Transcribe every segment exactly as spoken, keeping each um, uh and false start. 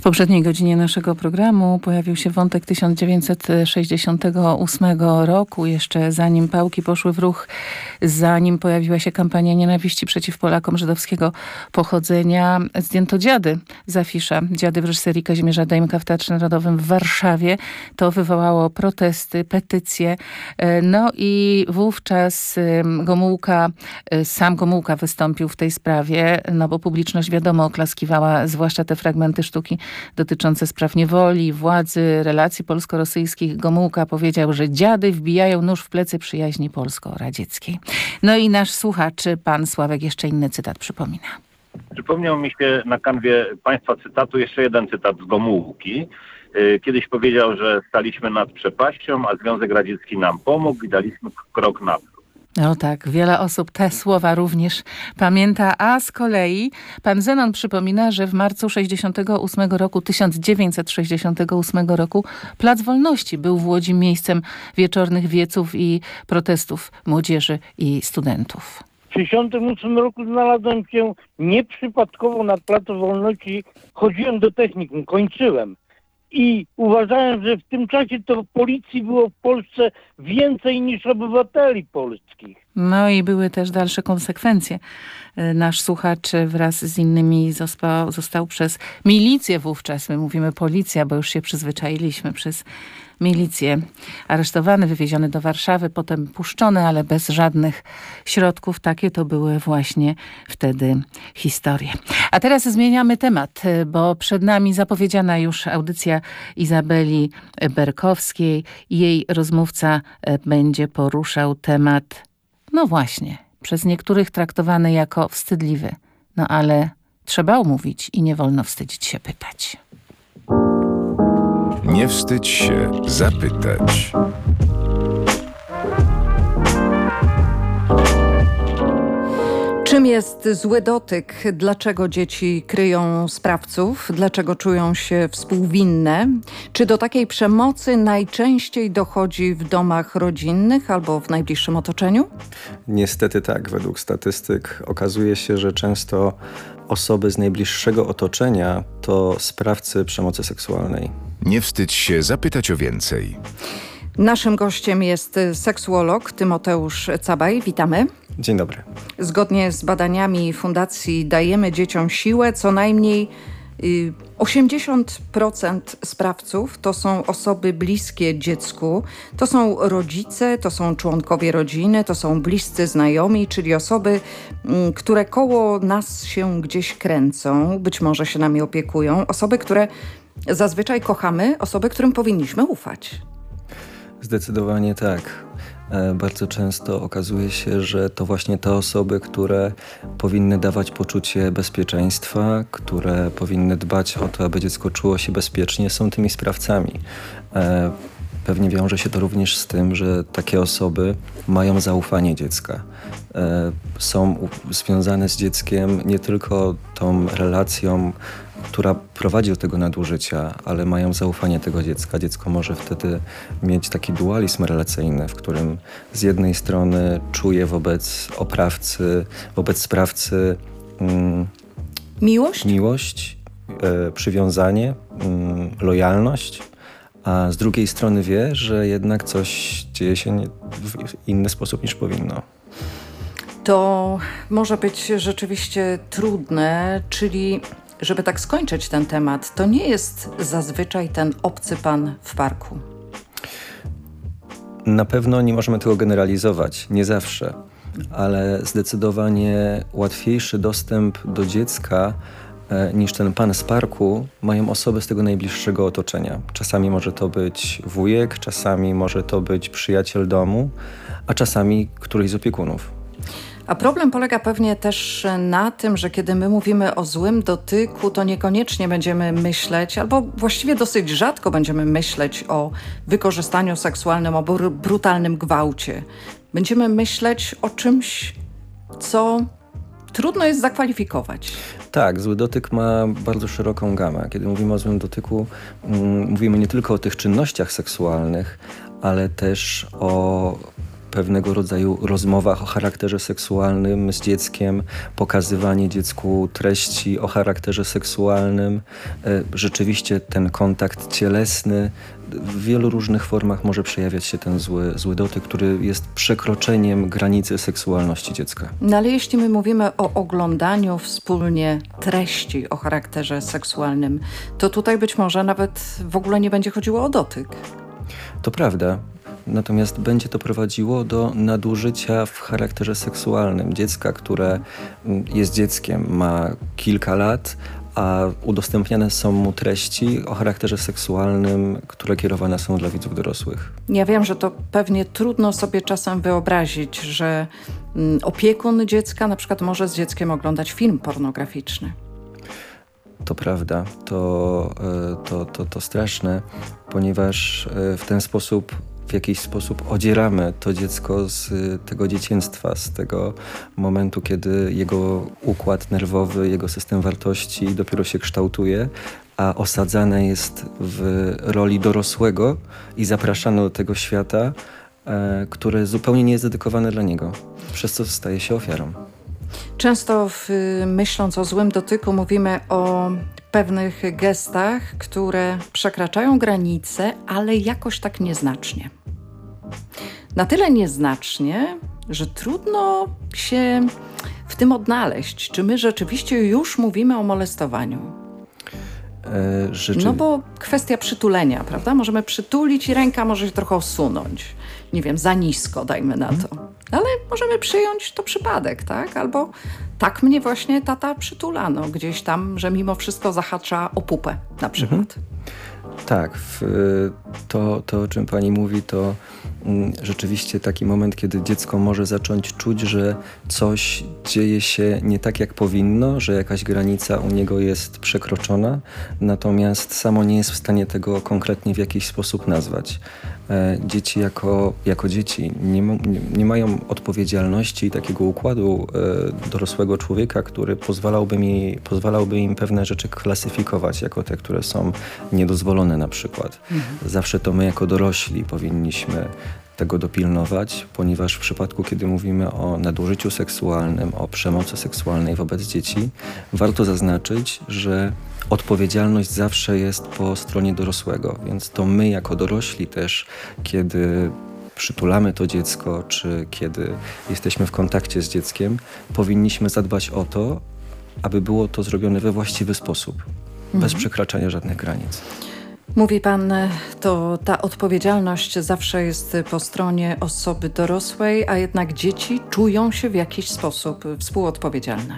poprzedniej godzinie naszego programu pojawił się wątek tysiąc dziewięćset sześćdziesiątego ósmego roku, jeszcze zanim pałki poszły w ruch, zanim pojawiła się kampania nienawiści przeciw Polakom żydowskiego pochodzenia. Zdjęto Dziady z afisza. Dziady w reżyserii Kazimierza Dejmka w Teatrze Narodowym w Warszawie. To wywołało protesty, petycje. No i wówczas Gomułka, sam Gomułka wystąpił w tej sprawie, no bo publiczność wiadomo oklaskiwała, zwłaszcza te fragmenty sztuki dotyczące spraw niewoli, władzy, relacji polsko-rosyjskich. Gomułka powiedział, że dziady wbijają nóż w plecy przyjaźni polsko-radzieckiej. No i nasz słuchacz, pan Sławek, jeszcze inny cytat przypomina. Przypomniał mi się na kanwie państwa cytatu jeszcze jeden cytat z Gomułki. Kiedyś powiedział, że staliśmy nad przepaścią, a Związek Radziecki nam pomógł i daliśmy krok naprzód. No tak, wiele osób te słowa również pamięta, a z kolei pan Zenon przypomina, że w marcu sześćdziesiątego ósmego roku, tysiąc dziewięćset sześćdziesiątego ósmego roku Plac Wolności był w Łodzi miejscem wieczornych wieców i protestów młodzieży i studentów. W sześćdziesiątym ósmym roku znalazłem się nieprzypadkowo nad Placem Wolności, chodziłem do technikum, kończyłem. I uważałem, że w tym czasie to policji było w Polsce więcej niż obywateli polskich. No i były też dalsze konsekwencje. Nasz słuchacz wraz z innymi został, został przez milicję wówczas, my mówimy policja, bo już się przyzwyczailiśmy, przez milicję aresztowany, wywieziony do Warszawy, potem puszczony, ale bez żadnych środków. Takie to były właśnie wtedy historie. A teraz zmieniamy temat, bo przed nami zapowiedziana już audycja Izabeli Berkowskiej. Jej rozmówca będzie poruszał temat, no właśnie, przez niektórych traktowany jako wstydliwy. No ale trzeba omówić i nie wolno wstydzić się pytać. Nie wstydź się zapytać. Czym jest zły dotyk? Dlaczego dzieci kryją sprawców? Dlaczego czują się współwinne? Czy do takiej przemocy najczęściej dochodzi w domach rodzinnych albo w najbliższym otoczeniu? Niestety tak. Według statystyk okazuje się, że często osoby z najbliższego otoczenia to sprawcy przemocy seksualnej. Nie wstydź się zapytać o więcej. Naszym gościem jest seksuolog Tymoteusz Cabaj. Witamy. Dzień dobry. Zgodnie z badaniami Fundacji Dajemy Dzieciom Siłę, co najmniej osiemdziesiąt procent sprawców to są osoby bliskie dziecku. To są rodzice, to są członkowie rodziny, to są bliscy znajomi, czyli osoby, które koło nas się gdzieś kręcą, być może się nami opiekują. Osoby, które zazwyczaj kochamy, osoby, którym powinniśmy ufać. Zdecydowanie tak. Bardzo często okazuje się, że to właśnie te osoby, które powinny dawać poczucie bezpieczeństwa, które powinny dbać o to, aby dziecko czuło się bezpiecznie, są tymi sprawcami. Pewnie wiąże się to również z tym, że takie osoby mają zaufanie dziecka. Są związane z dzieckiem nie tylko tą relacją, która prowadzi do tego nadużycia, ale mają zaufanie tego dziecka. Dziecko może wtedy mieć taki dualizm relacyjny, w którym z jednej strony czuje wobec oprawcy, wobec sprawcy mm, miłość, miłość e, przywiązanie, mm, lojalność, a z drugiej strony wie, że jednak coś dzieje się nie, w inny sposób niż powinno. To może być rzeczywiście trudne, czyli żeby tak skończyć ten temat, to nie jest zazwyczaj ten obcy pan w parku. Na pewno nie możemy tego generalizować, nie zawsze, ale zdecydowanie łatwiejszy dostęp do dziecka e, niż ten pan z parku mają osoby z tego najbliższego otoczenia. Czasami może to być wujek, czasami może to być przyjaciel domu, a czasami któryś z opiekunów. A problem polega pewnie też na tym, że kiedy my mówimy o złym dotyku, to niekoniecznie będziemy myśleć, albo właściwie dosyć rzadko będziemy myśleć o wykorzystaniu seksualnym, o br- brutalnym gwałcie. Będziemy myśleć o czymś, co trudno jest zakwalifikować. Tak, zły dotyk ma bardzo szeroką gamę. Kiedy mówimy o złym dotyku, mm, mówimy nie tylko o tych czynnościach seksualnych, ale też o pewnego rodzaju rozmowach o charakterze seksualnym z dzieckiem, pokazywanie dziecku treści o charakterze seksualnym. Rzeczywiście ten kontakt cielesny, w wielu różnych formach może przejawiać się ten zły, zły dotyk, który jest przekroczeniem granicy seksualności dziecka. No ale jeśli my mówimy o oglądaniu wspólnie treści o charakterze seksualnym, to tutaj być może nawet w ogóle nie będzie chodziło o dotyk. To prawda. Natomiast będzie to prowadziło do nadużycia w charakterze seksualnym dziecka, które jest dzieckiem, ma kilka lat, a udostępniane są mu treści o charakterze seksualnym, które kierowane są dla widzów dorosłych. Ja wiem, że to pewnie trudno sobie czasem wyobrazić, że mm, opiekun dziecka na przykład może z dzieckiem oglądać film pornograficzny. To prawda, to, to, to, to straszne, ponieważ w ten sposób, w jakiś sposób odzieramy to dziecko z tego dzieciństwa, z tego momentu, kiedy jego układ nerwowy, jego system wartości dopiero się kształtuje, a osadzane jest w roli dorosłego i zapraszane do tego świata, które zupełnie nie jest dedykowane dla niego, przez co staje się ofiarą. Często w, myśląc o złym dotyku mówimy o pewnych gestach, które przekraczają granice, ale jakoś tak nieznacznie. Na tyle nieznacznie, że trudno się w tym odnaleźć. Czy my rzeczywiście już mówimy o molestowaniu? E, rzeczy... No bo kwestia przytulenia, prawda? Możemy przytulić i ręka może się trochę osunąć. Nie wiem, za nisko, dajmy na to. Ale możemy przyjąć to przypadek, tak? Albo tak mnie właśnie tata przytula, no, gdzieś tam, że mimo wszystko zahacza o pupę na przykład. Mhm. Tak, w, to, to o czym pani mówi, to mm, rzeczywiście taki moment, kiedy dziecko może zacząć czuć, że coś dzieje się nie tak jak powinno, że jakaś granica u niego jest przekroczona, natomiast samo nie jest w stanie tego konkretnie w jakiś sposób nazwać. E, dzieci jako, jako dzieci nie, nie, nie mają odpowiedzialności i takiego układu e, dorosłego człowieka, który pozwalałby, mi, pozwalałby im pewne rzeczy klasyfikować jako te, które są niedozwolone na przykład. Mhm. Zawsze to my jako dorośli powinniśmy tego dopilnować, ponieważ w przypadku, kiedy mówimy o nadużyciu seksualnym, o przemocy seksualnej wobec dzieci, warto zaznaczyć, że odpowiedzialność zawsze jest po stronie dorosłego, więc to my jako dorośli też, kiedy przytulamy to dziecko, czy kiedy jesteśmy w kontakcie z dzieckiem, powinniśmy zadbać o to, aby było to zrobione we właściwy sposób, mhm. bez przekraczania żadnych granic. Mówi pan, to ta odpowiedzialność zawsze jest po stronie osoby dorosłej, a jednak dzieci czują się w jakiś sposób współodpowiedzialne.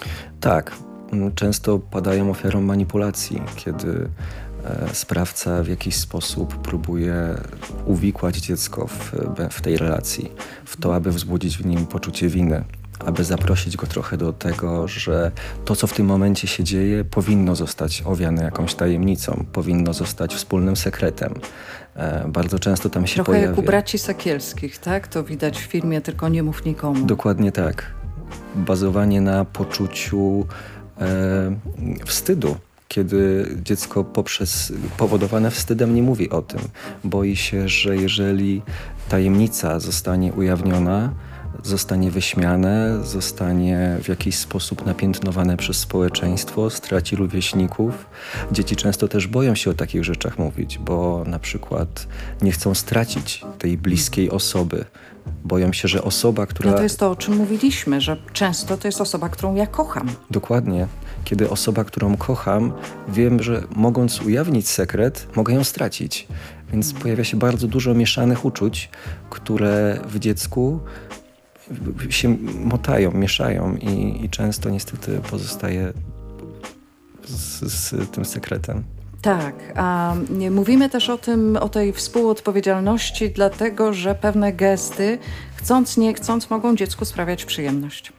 Tak. Często padają ofiarą manipulacji, kiedy e, sprawca w jakiś sposób próbuje uwikłać dziecko w, w tej relacji, w to, aby wzbudzić w nim poczucie winy, aby zaprosić go trochę do tego, że to, co w tym momencie się dzieje, powinno zostać owiane jakąś tajemnicą, powinno zostać wspólnym sekretem. E, bardzo często tam się trochę pojawia... Trochę jak u braci Sekielskich, tak? To widać w filmie, tylko nie mów nikomu. Dokładnie tak. Bazowanie na poczuciu e, wstydu. Kiedy dziecko poprzez powodowane wstydem nie mówi o tym. Boi się, że jeżeli tajemnica zostanie ujawniona, zostanie wyśmiane, zostanie w jakiś sposób napiętnowane przez społeczeństwo, straci rówieśników. Dzieci często też boją się o takich rzeczach mówić, bo na przykład nie chcą stracić tej bliskiej osoby. Boją się, że osoba, która... No to jest to, o czym mówiliśmy, że często to jest osoba, którą ja kocham. Dokładnie. Kiedy osoba, którą kocham, wiem, że mogąc ujawnić sekret, mogę ją stracić. Więc pojawia się bardzo dużo mieszanych uczuć, które w dziecku się motają, mieszają i, i często niestety pozostaje z, z tym sekretem. Tak, a mówimy też o tym, o tej współodpowiedzialności, dlatego że pewne gesty, chcąc nie chcąc, mogą dziecku sprawiać przyjemność.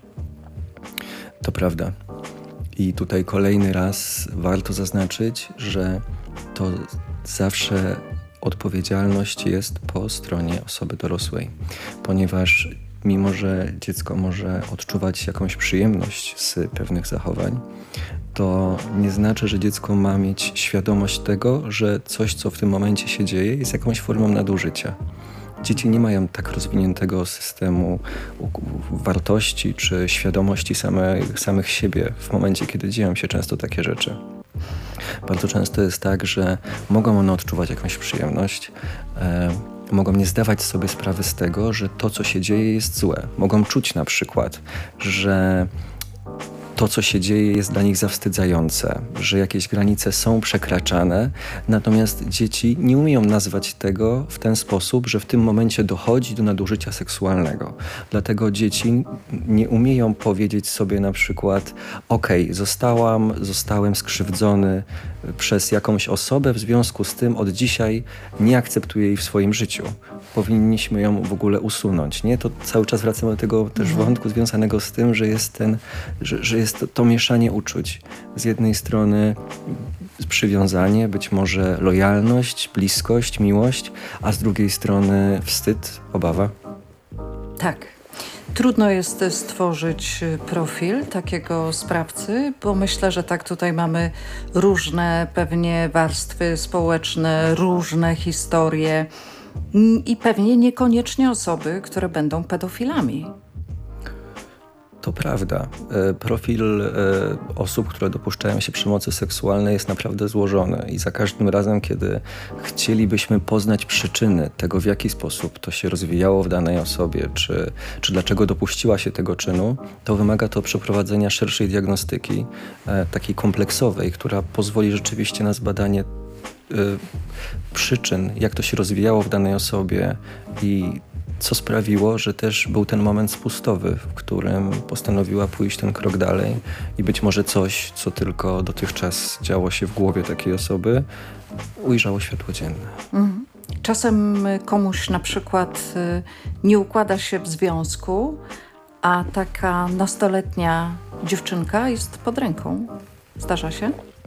To prawda. I tutaj kolejny raz warto zaznaczyć, że to zawsze odpowiedzialność jest po stronie osoby dorosłej, ponieważ mimo że dziecko może odczuwać jakąś przyjemność z pewnych zachowań, to nie znaczy, że dziecko ma mieć świadomość tego, że coś, co w tym momencie się dzieje, jest jakąś formą nadużycia. Dzieci nie mają tak rozwiniętego systemu wartości czy świadomości same, samych siebie w momencie, kiedy dzieją się często takie rzeczy. Bardzo często jest tak, że mogą one odczuwać jakąś przyjemność, e, mogą nie zdawać sobie sprawy z tego, że to, co się dzieje, jest złe. Mogą czuć na przykład, że to, co się dzieje, jest dla nich zawstydzające, że jakieś granice są przekraczane, natomiast dzieci nie umieją nazwać tego w ten sposób, że w tym momencie dochodzi do nadużycia seksualnego. Dlatego dzieci nie umieją powiedzieć sobie na przykład: okej, zostałam, zostałem skrzywdzony przez jakąś osobę, w związku z tym od dzisiaj nie akceptuję jej w swoim życiu. Powinniśmy ją w ogóle usunąć, nie? To cały czas wracamy do tego też Mhm. wątku związanego z tym, że jest ten, że, że jest to, to mieszanie uczuć. Z jednej strony przywiązanie, być może lojalność, bliskość, miłość, a z drugiej strony wstyd, obawa. Tak. Trudno jest stworzyć profil takiego sprawcy, bo myślę, że tak tutaj mamy różne pewnie warstwy społeczne, różne historie i pewnie niekoniecznie osoby, które będą pedofilami. To prawda. E, Profil e, osób, które dopuszczają się przemocy seksualnej, jest naprawdę złożony i za każdym razem, kiedy chcielibyśmy poznać przyczyny tego, w jaki sposób to się rozwijało w danej osobie, czy, czy dlaczego dopuściła się tego czynu, to wymaga to przeprowadzenia szerszej diagnostyki, e, takiej kompleksowej, która pozwoli rzeczywiście na zbadanie e, przyczyn, jak to się rozwijało w danej osobie i co sprawiło, że też był ten moment spustowy, w którym postanowiła pójść ten krok dalej i być może coś, co tylko dotychczas działo się w głowie takiej osoby, ujrzało światło dzienne. Mhm. Czasem komuś na przykład y, nie układa się w związku, a taka nastoletnia dziewczynka jest pod ręką. Zdarza się?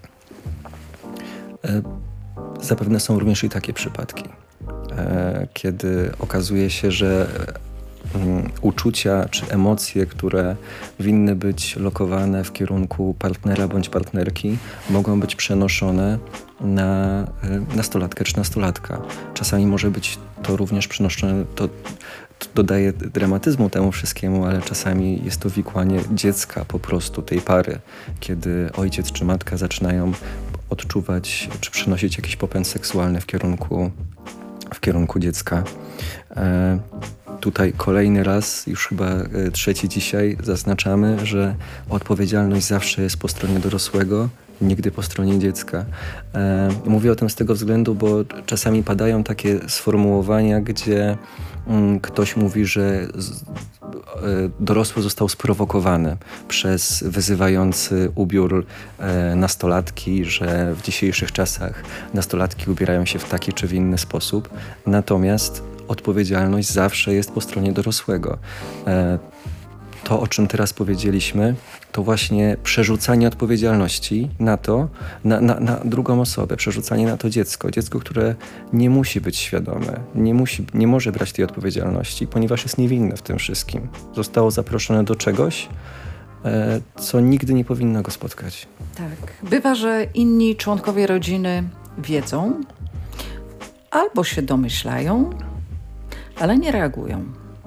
E, Zapewne są również i takie przypadki, e, kiedy okazuje się, że mm, uczucia czy emocje, które winny być lokowane w kierunku partnera bądź partnerki, mogą być przenoszone na e, nastolatkę czy nastolatka. Czasami może być to również przenoszone, to, to dodaje dramatyzmu temu wszystkiemu, ale czasami jest to wikłanie dziecka po prostu, tej pary, kiedy ojciec czy matka zaczynają odczuwać czy przenosić jakiś popęd seksualny w kierunku, w kierunku dziecka. E, tutaj kolejny raz, już chyba e, trzeci dzisiaj, zaznaczamy, że odpowiedzialność zawsze jest po stronie dorosłego, nigdy po stronie dziecka. E, mówię o tym z tego względu, bo czasami padają takie sformułowania, gdzie mm, ktoś mówi, że z, e, dorosły został sprowokowany przez wyzywający ubiór e, nastolatki, że w dzisiejszych czasach nastolatki ubierają się w taki czy w inny sposób. Natomiast odpowiedzialność zawsze jest po stronie dorosłego. E, To, o czym teraz powiedzieliśmy, to właśnie przerzucanie odpowiedzialności na to, na, na, na drugą osobę, przerzucanie na to dziecko. Dziecko, które nie musi być świadome, nie, musi, nie może brać tej odpowiedzialności, ponieważ jest niewinne w tym wszystkim. Zostało zaproszone do czegoś, e, co nigdy nie powinno go spotkać. Tak. Bywa, że inni członkowie rodziny wiedzą albo się domyślają, ale nie reagują.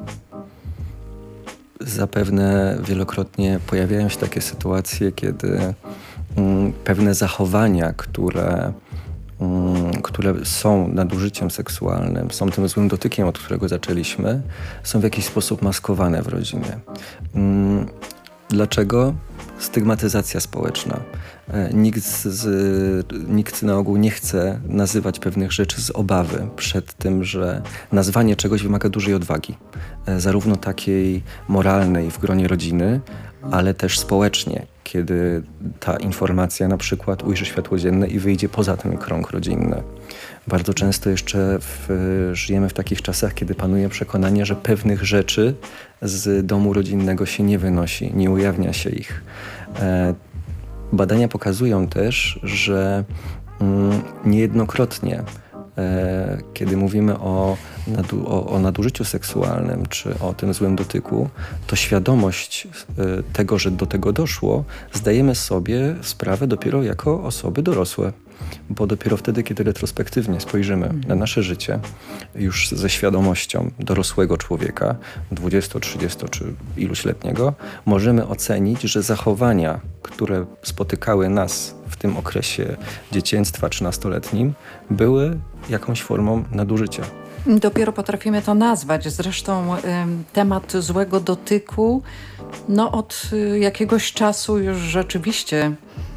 Zapewne wielokrotnie pojawiają się takie sytuacje, kiedy mm, pewne zachowania, które, mm, które są nadużyciem seksualnym, są tym złym dotykiem, od którego zaczęliśmy, są w jakiś sposób maskowane w rodzinie. Mm, dlaczego? Stygmatyzacja społeczna. E, Nikt, z, nikt na ogół nie chce nazywać pewnych rzeczy z obawy przed tym, że nazwanie czegoś wymaga dużej odwagi. E, Zarówno takiej moralnej w gronie rodziny, ale też społecznie, kiedy ta informacja na przykład ujrzy światło dzienne i wyjdzie poza ten krąg rodzinny. Bardzo często jeszcze w, żyjemy w takich czasach, kiedy panuje przekonanie, że pewnych rzeczy z domu rodzinnego się nie wynosi, nie ujawnia się ich. E, badania pokazują też, że mm, niejednokrotnie E, kiedy mówimy o, nadu, o, o nadużyciu seksualnym czy o tym złym dotyku, to świadomość e, tego, że do tego doszło, zdajemy sobie sprawę dopiero jako osoby dorosłe. Bo dopiero wtedy, kiedy retrospektywnie spojrzymy na nasze życie, już ze świadomością dorosłego człowieka, dwudziesto, trzydziesto czy iluśletniego, możemy ocenić, że zachowania, które spotykały nas w tym okresie dzieciństwa czy nastoletnim, były jakąś formą nadużycia. Dopiero potrafimy to nazwać. Zresztą y, temat złego dotyku, no od y, jakiegoś czasu już rzeczywiście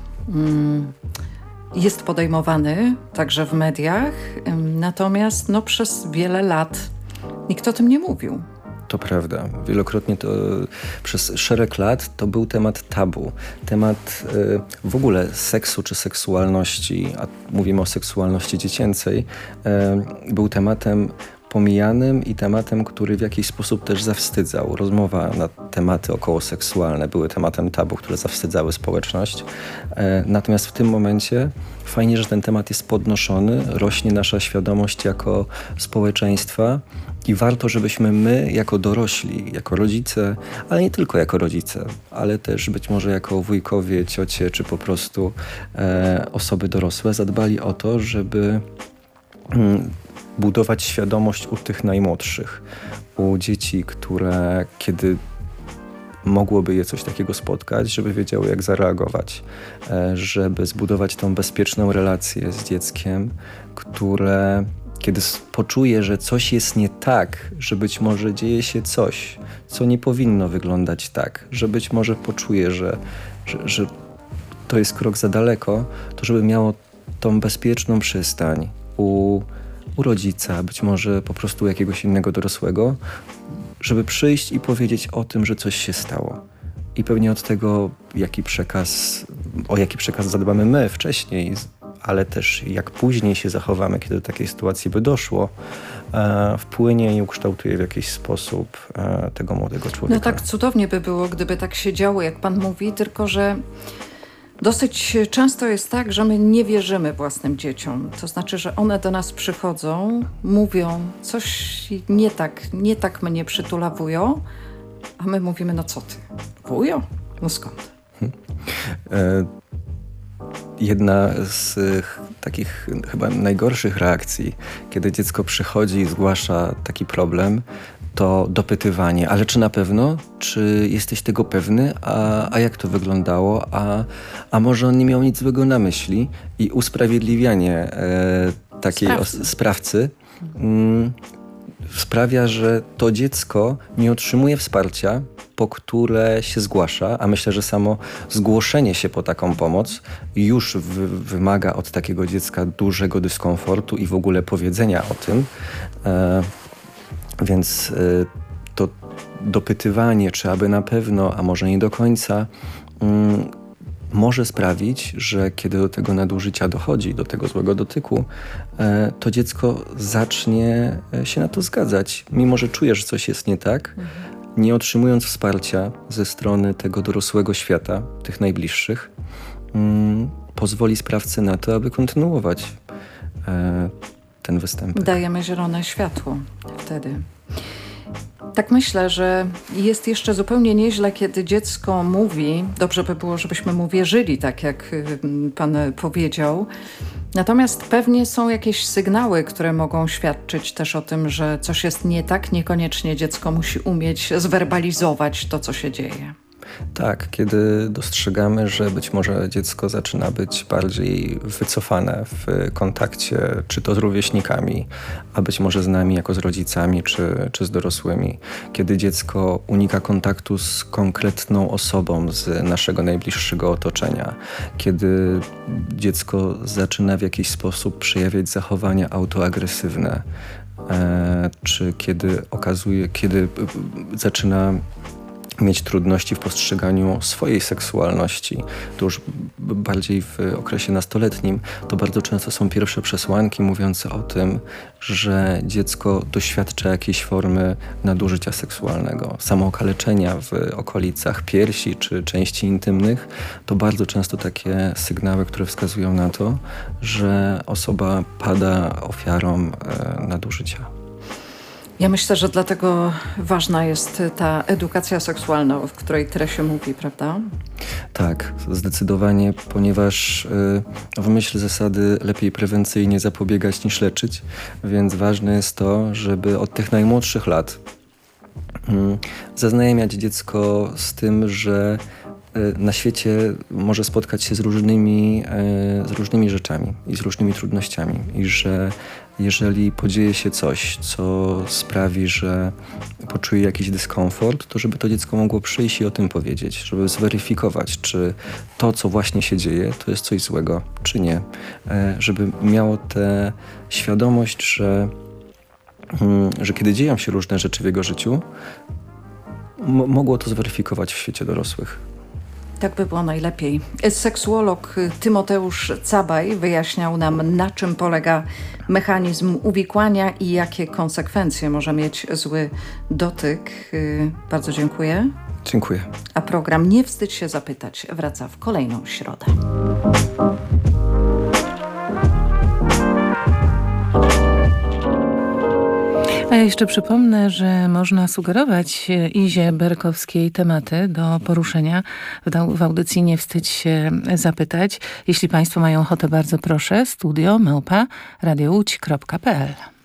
y, jest podejmowany, także w mediach, y, natomiast no, przez wiele lat nikt o tym nie mówił. To prawda. Wielokrotnie to przez szereg lat to był temat tabu. Temat y, w ogóle seksu czy seksualności, a mówimy o seksualności dziecięcej, y, był tematem pomijanym i tematem, który w jakiś sposób też zawstydzał. Rozmowa na tematy okołoseksualne były tematem tabu, które zawstydzały społeczność. Y, natomiast w tym momencie fajnie, że ten temat jest podnoszony, rośnie nasza świadomość jako społeczeństwa. I warto, żebyśmy my, jako dorośli, jako rodzice, ale nie tylko jako rodzice, ale też być może jako wujkowie, ciocie, czy po prostu e, osoby dorosłe, zadbali o to, żeby mm, budować świadomość u tych najmłodszych, u dzieci, które kiedy mogłoby je coś takiego spotkać, żeby wiedziały, jak zareagować, e, żeby zbudować tą bezpieczną relację z dzieckiem, które... Kiedy poczuje, że coś jest nie tak, że być może dzieje się coś, co nie powinno wyglądać tak, że być może poczuje, że, że, że to jest krok za daleko, to żeby miało tą bezpieczną przystań u, u rodzica, być może po prostu jakiegoś innego dorosłego, żeby przyjść i powiedzieć o tym, że coś się stało. I pewnie od tego, jaki przekaz, o jaki przekaz zadbamy my wcześniej, ale też jak później się zachowamy, kiedy do takiej sytuacji by doszło, e, wpłynie i ukształtuje w jakiś sposób e, tego młodego człowieka. No tak cudownie by było, gdyby tak się działo, jak pan mówi, tylko że dosyć często jest tak, że my nie wierzymy własnym dzieciom. To znaczy, że one do nas przychodzą, mówią coś nie tak, nie tak mnie przytulawują, a my mówimy, no co ty, wujo? No skąd? Hmm. E, Jedna z takich chyba najgorszych reakcji, kiedy dziecko przychodzi i zgłasza taki problem, to dopytywanie, ale czy na pewno? Czy jesteś tego pewny? A, a jak to wyglądało? A, a może on nie miał nic złego na myśli? I usprawiedliwianie e, takiej sprawcy, os- sprawcy mm, sprawia, że to dziecko nie otrzymuje wsparcia, po które się zgłasza, a myślę, że samo zgłoszenie się po taką pomoc już wy- wymaga od takiego dziecka dużego dyskomfortu i w ogóle powiedzenia o tym. E, więc e, to dopytywanie, czy aby na pewno, a może nie do końca, mm, może sprawić, że kiedy do tego nadużycia dochodzi, do tego złego dotyku, e, to dziecko zacznie się na to zgadzać. Mimo że czuje, że coś jest nie tak, mhm. nie otrzymując wsparcia ze strony tego dorosłego świata, tych najbliższych, mm, pozwoli sprawcy na to, aby kontynuować e, ten występek. Dajemy zielone światło wtedy. Tak myślę, że jest jeszcze zupełnie nieźle, kiedy dziecko mówi, dobrze by było, żebyśmy mu wierzyli, tak jak pan powiedział. Natomiast pewnie są jakieś sygnały, które mogą świadczyć też o tym, że coś jest nie tak. Niekoniecznie dziecko musi umieć zwerbalizować to, co się dzieje. Tak, kiedy dostrzegamy, że być może dziecko zaczyna być bardziej wycofane w kontakcie, czy to z rówieśnikami, a być może z nami jako z rodzicami, czy, czy z dorosłymi. Kiedy dziecko unika kontaktu z konkretną osobą z naszego najbliższego otoczenia. Kiedy dziecko zaczyna w jakiś sposób przejawiać zachowania autoagresywne, e, czy kiedy okazuje, kiedy zaczyna mieć trudności w postrzeganiu swojej seksualności, to już b- bardziej w okresie nastoletnim, to bardzo często są pierwsze przesłanki mówiące o tym, że dziecko doświadcza jakiejś formy nadużycia seksualnego. Samookaleczenia w okolicach piersi czy części intymnych to bardzo często takie sygnały, które wskazują na to, że osoba pada ofiarą e, nadużycia. Ja myślę, że dlatego ważna jest ta edukacja seksualna, o której tyle się mówi, prawda? Tak, zdecydowanie, ponieważ y, w myśl zasady lepiej prewencyjnie zapobiegać niż leczyć, więc ważne jest to, żeby od tych najmłodszych lat y, zaznajamiać dziecko z tym, że y, na świecie może spotkać się z różnymi, y, z różnymi rzeczami i z różnymi trudnościami i że jeżeli podzieje się coś, co sprawi, że poczuje jakiś dyskomfort, to żeby to dziecko mogło przyjść i o tym powiedzieć, żeby zweryfikować, czy to, co właśnie się dzieje, to jest coś złego, czy nie. Żeby miało tę świadomość, że, że kiedy dzieją się różne rzeczy w jego życiu, m- mogło to zweryfikować w świecie dorosłych. Tak by było najlepiej. Seksuolog Tymoteusz Cabaj wyjaśniał nam, na czym polega mechanizm uwikłania i jakie konsekwencje może mieć zły dotyk. Bardzo dziękuję. Dziękuję. A program Nie wstydź się zapytać wraca w kolejną środę. A ja jeszcze przypomnę, że można sugerować Izie Berkowskiej tematy do poruszenia w, w audycji Nie wstydź się zapytać. Jeśli Państwo mają ochotę, bardzo proszę, studio małpa radiołódź kropka p l.